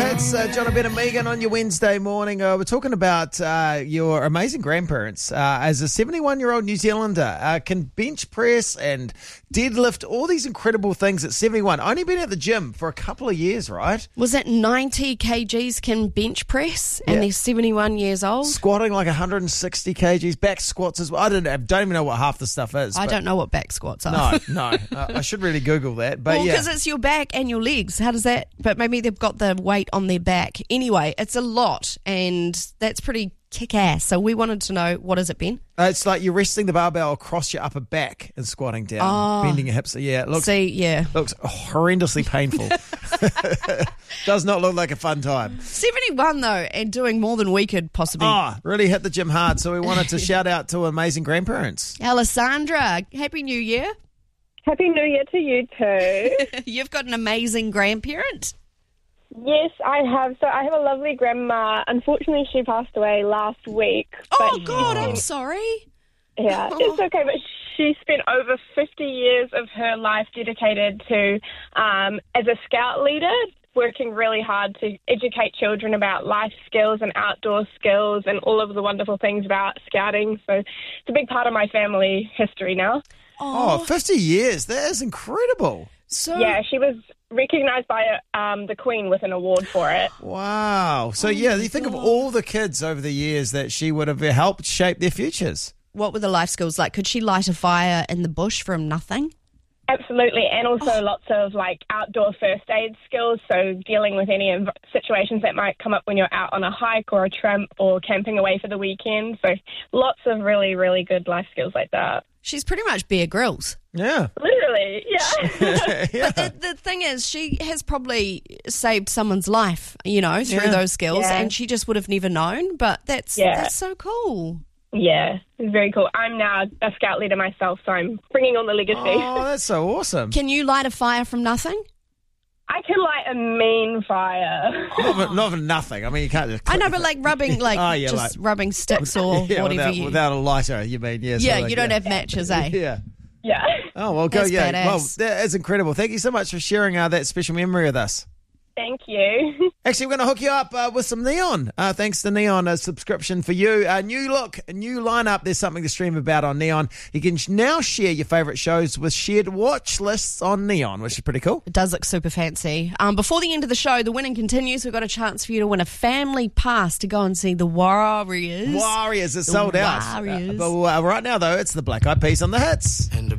It's John and Ben and Megan on your Wednesday morning. We're talking about your amazing grandparents. As a 71-year-old New Zealander, can bench press and deadlift, all these incredible things at 71. Only been at the gym for a couple of years, right? Was it 90 kgs can bench press and they're 71 years old? Squatting like 160 kgs, back squats as well. I don't even know what half the stuff is. I don't know what back squats are. No. I should really Google that. But well, because it's your back and your legs. How does that? But maybe they've got the weight on their back. Anyway, it's a lot, and that's pretty kick-ass. So we wanted to know, what is it, Ben? It's like you're resting the barbell across your upper back and squatting down, bending your hips. Yeah, it looks horrendously painful. Does not look like a fun time. 71 though, and doing more than we could possibly. Really hit the gym hard. So we wanted to shout out to amazing grandparents. Alessandra, Happy New Year. Happy New Year to you too. You've got an amazing grandparent. Yes, I have. So I have a lovely grandma. Unfortunately, she passed away last week. Oh, God, I'm sorry. Yeah, it's okay, but she spent over 50 years of her life dedicated to, as a scout leader, working really hard to educate children about life skills and outdoor skills and all of the wonderful things about scouting. So it's a big part of my family history now. 50 years. That is incredible. So yeah, she was recognised by the Queen with an award for it. Wow. So, you think of all the kids over the years that she would have helped shape their futures. What were the life skills like? Could she light a fire in the bush from nothing? Absolutely, and also lots of outdoor first aid skills, so dealing with any situations that might come up when you're out on a hike or a tramp or camping away for the weekend. So lots of really, really good life skills like that. She's pretty much Bear Grylls. Yeah. Literally, yeah. Yeah. But the thing is, she has probably saved someone's life, through those skills, and she just would have never known. But that's so cool. Yeah, it's very cool. I'm now a scout leader myself, so I'm bringing on the legacy. Oh, that's so awesome. Can you light a fire from nothing? I can light a mean fire. Not for nothing. I mean, you can't just... I know, but rubbing, rubbing sticks or whatever without a lighter, you mean? Yeah, yeah, you don't have matches, eh? Yeah. Yeah. Oh, well, go, That's badass. Well, that is incredible. Thank you so much for sharing that special memory with us. Thank you. Actually, we're going to hook you up with some Neon. Thanks to Neon, a subscription for you. New look, a new lineup. There's something to stream about on Neon. You can now share your favourite shows with shared watch lists on Neon, which is pretty cool. It does look super fancy. Before the end of the show, the winning continues. We've got a chance for you to win a family pass to go and see the Warriors. Warriors are sold out. Warriors. But right now, though, it's the Black Eyed Peas on the hits. And